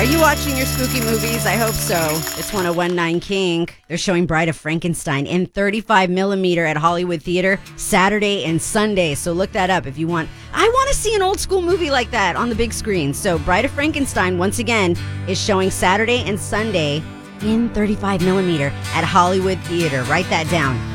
Are you watching your spooky movies? I hope so. It's 1019 King. They're showing Bride of Frankenstein in 35 millimeter at Hollywood Theater Saturday and Sunday. So look that up if you want. I want to see an old school movie like that on the big screen. So Bride of Frankenstein, once again, is showing Saturday and Sunday in 35 millimeter at Hollywood Theater. Write that down.